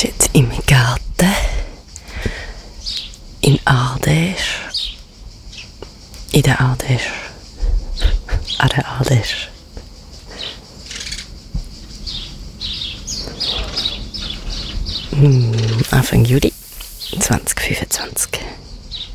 sind im Garten in Ardèche. In der Ardèche. An der Ardèche. Anfang Juli 2025.